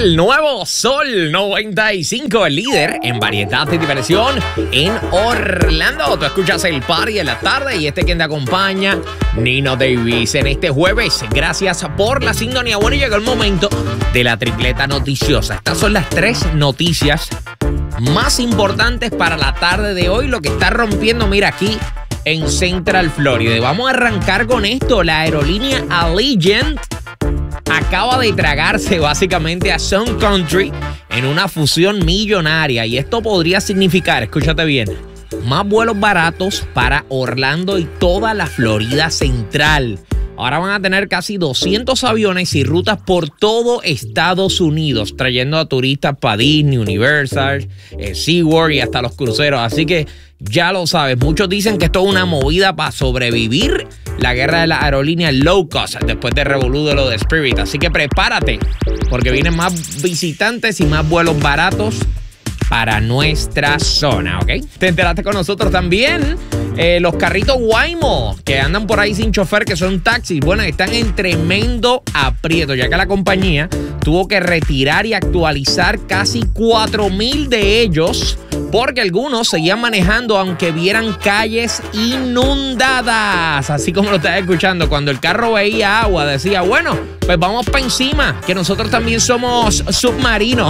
El nuevo Sol 95, el líder en variedad de diversión en Orlando. Tú escuchas el party de la tarde y quien te acompaña, Nino Davis, en este jueves. Gracias por la sintonía. Bueno, llegó el momento de la tripleta noticiosa. Estas son las 3 noticias más importantes para la tarde de hoy. Lo que está rompiendo, mira, aquí en Central Florida. Y vamos a arrancar con esto. La aerolínea Allegiant acaba de tragarse básicamente a Sun Country en una fusión millonaria. Y esto podría significar, escúchate bien, más vuelos baratos para Orlando y toda la Florida Central. Ahora van a tener casi 200 aviones y rutas por todo Estados Unidos, trayendo a turistas para Disney, Universal, SeaWorld y hasta los cruceros. Así que ya lo sabes, muchos dicen que esto es una movida para sobrevivir la guerra de la aerolínea low cost después de revolú de lo de Spirit. Así que prepárate, porque vienen más visitantes y más vuelos baratos para nuestra zona, ¿ok? Te enteraste con nosotros también. Los carritos Waymo que andan por ahí sin chofer, que son taxis, bueno, están en tremendo aprieto, ya que la compañía tuvo que retirar y actualizar casi 4,000 de ellos porque algunos seguían manejando aunque vieran calles inundadas. Así como lo estás escuchando, cuando el carro veía agua decía, bueno, pues vamos para encima, que nosotros también somos submarinos.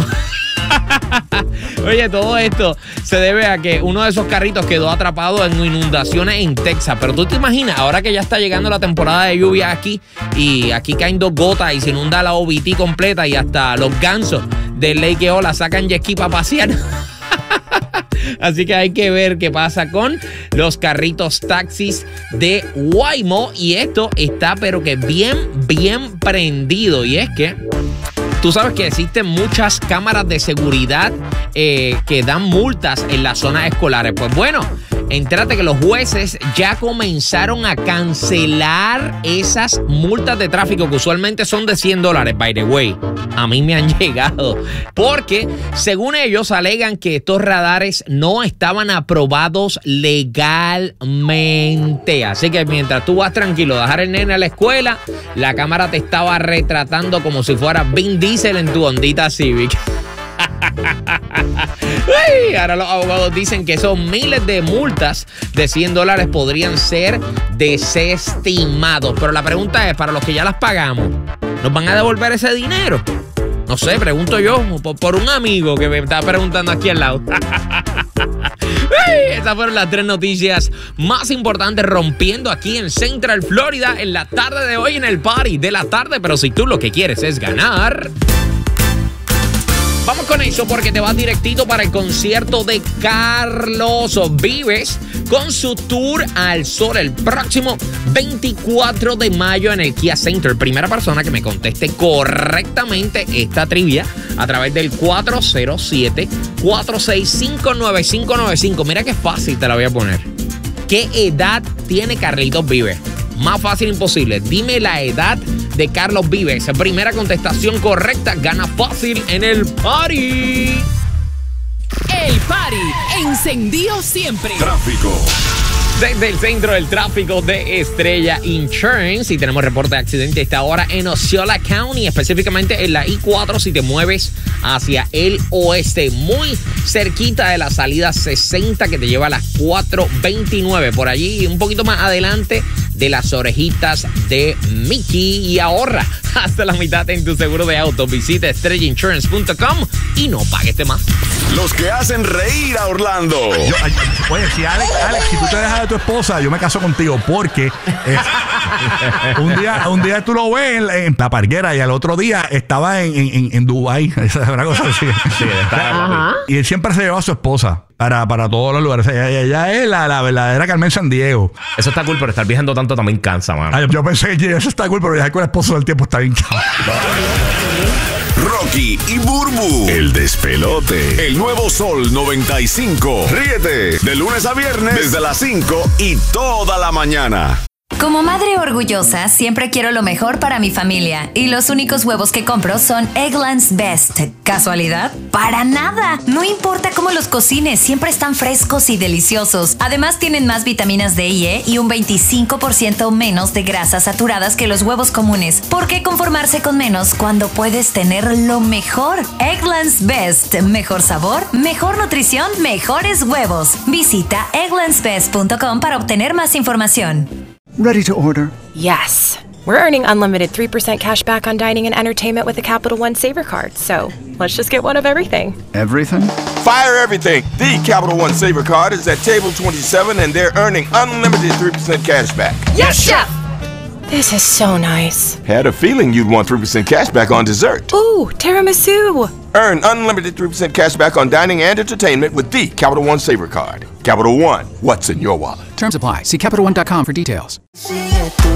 Oye, todo esto se debe a que uno de esos carritos quedó atrapado en inundaciones en Texas. Pero tú te imaginas, ahora que ya está llegando la temporada de lluvia aquí y aquí caen 2 gotas y se inunda la OBT completa y hasta los gansos del Lake Eola sacan jet ski para pasear. Así que hay que ver qué pasa con los carritos taxis de Waymo. Y esto está pero que bien prendido. Y es que tú sabes que existen muchas cámaras de seguridad que dan multas en las zonas escolares. Pues bueno, entérate que los jueces ya comenzaron a cancelar esas multas de tráfico que usualmente son de $100. By the way, a mí me han llegado porque según ellos alegan que estos radares no estaban aprobados legalmente. Así que mientras tú vas tranquilo a dejar el nene a la escuela, la cámara te estaba retratando como si fuera Vin Diesel en tu Hondita Civic. Uy, ahora los abogados dicen que esos miles de multas de $100 podrían ser desestimados. Pero la pregunta es, para los que ya las pagamos, ¿nos van a devolver ese dinero? No sé, pregunto yo, por un amigo que me está preguntando aquí al lado. Esas fueron las 3 noticias más importantes rompiendo aquí en Central Florida en la tarde de hoy en el party de la tarde. Pero si tú lo que quieres es ganar, vamos con eso porque te vas directito para el concierto de Carlos Vives con su tour al sol el próximo 24 de mayo en el Kia Center. Primera persona que me conteste correctamente esta trivia a través del 407-465-9595. Mira qué fácil te la voy a poner. ¿Qué edad tiene Carlitos Vives? Más fácil imposible. Dime la edad de Carlos Vives. Primera contestación correcta, gana fácil en el party. El party encendido siempre. Tráfico. Desde el centro del tráfico de Estrella Insurance, y tenemos reporte de accidente a esta hora en Osceola County, específicamente en la I-4 si te mueves hacia el oeste, muy cerquita de la salida 60 que te lleva a las 429, por allí un poquito más adelante de las orejitas de Mickey. Y ahorra hasta la mitad en tu seguro de auto. Visita estrellainsurance.com y no pagues de más. Los que hacen reír a Orlando. Oye, si Alex, si tú te dejas de tu esposa, yo me caso contigo porque un día tú lo ves en la parguera y al otro día estaba en Dubái. Esa es una cosa así. Sí, y él siempre se lleva a su esposa para todos los lugares. Ella es la verdadera Carmen Sandiego. Eso está cool, pero estar viajando tanto también cansa, mano. Yo pensé que eso está cool, pero viajar con el esposo del tiempo está bien cabrón. Rocky y Burbu, el despelote. El nuevo Sol 95. Ríete de lunes a viernes desde las 5 y toda la mañana. Como madre orgullosa, siempre quiero lo mejor para mi familia. Y los únicos huevos que compro son Eggland's Best. ¿Casualidad? ¡Para nada! No importa cómo los cocines, siempre están frescos y deliciosos. Además, tienen más vitaminas D y E y un 25% menos de grasas saturadas que los huevos comunes. ¿Por qué conformarse con menos cuando puedes tener lo mejor? Eggland's Best. Mejor sabor, mejor nutrición, mejores huevos. Visita egglandsbest.com para obtener más información. Ready to order? Yes. We're earning unlimited 3% cash back on dining and entertainment with the Capital One Saver Card. So let's just get one of everything. Everything? Fire everything. The Capital One Saver Card is at table 27 and they're earning unlimited 3% cash back. Yes, Chef! This is so nice. Had a feeling you'd want 3% cash back on dessert. Ooh, tiramisu. Earn unlimited 3% cash back on dining and entertainment with the Capital One Saver Card. Capital One, what's in your wallet? Terms apply. See CapitalOne.com for details.